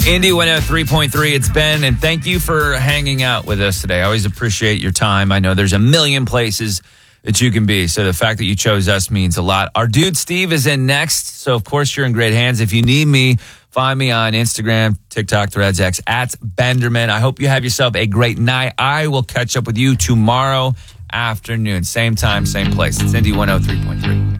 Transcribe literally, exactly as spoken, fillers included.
Indy one oh three point three, it's Ben, and thank you for hanging out with us today. I always appreciate your time. I know there's a million places that you can be, so the fact that you chose us means a lot. Our dude Steve is in next, so of course you're in great hands. If you need me, find me on Instagram, TikTok, Threads, X, at Benderman. I hope you have yourself a great night. I will catch up with you tomorrow afternoon. Same time, same place. It's Indy one oh three point three.